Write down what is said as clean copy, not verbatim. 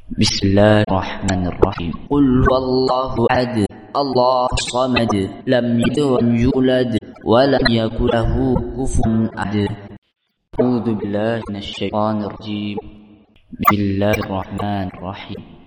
Bismillahirrahmanirrahim. Qul huwallahu ahad, Allahus samad, lam yalid wa lam yulad wa lam yakul lahu kufuwan ahad. A'udzu billahi minasy syaithanir rajim. Bismillahirrahmanirrahim.